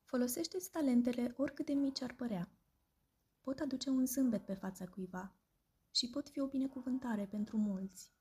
Folosește-ți talentele oricât de mici ar părea. Pot aduce un zâmbet pe fața cuiva și pot fi o binecuvântare pentru mulți.